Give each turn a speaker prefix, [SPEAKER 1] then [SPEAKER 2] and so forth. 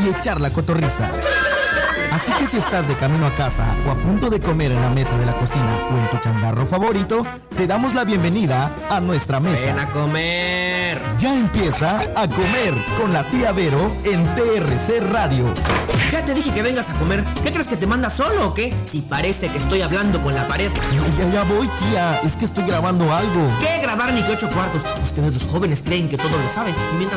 [SPEAKER 1] y echar la cotorriza. Así que si estás de camino a casa o a punto de comer en la mesa de la cocina o en tu changarro favorito, te damos la bienvenida a nuestra mesa.
[SPEAKER 2] ¡Ven a comer!
[SPEAKER 1] Ya empieza a comer con la tía Vero en TRC Radio.
[SPEAKER 2] Ya te dije que vengas a comer. ¿Qué crees que te manda solo o qué? Si parece que estoy hablando con la pared.
[SPEAKER 1] Ya voy, tía. Es que estoy grabando algo.
[SPEAKER 2] ¿Qué grabar ni que 8 cuartos? Ustedes los jóvenes creen que todo lo saben y mientras